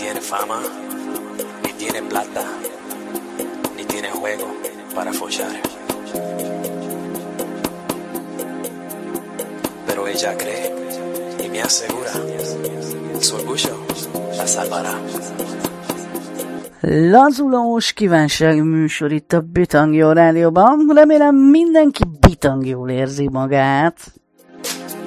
tiene fama, ni tiene plata, ni tiene juego para follar. Pero ella cree y me asegura, su orgullo la salvará. Lazulós kívánság műsor itt a Bitang Jó Rádióban. Remélem mindenki bitang jól érzi magát.